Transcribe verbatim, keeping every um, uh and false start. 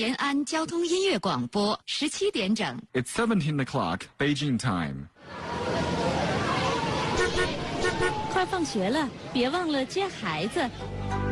延安交通音乐广播，十七点整。 It's seventeen o'clock, Beijing time. 快放学了，别忘了接孩子。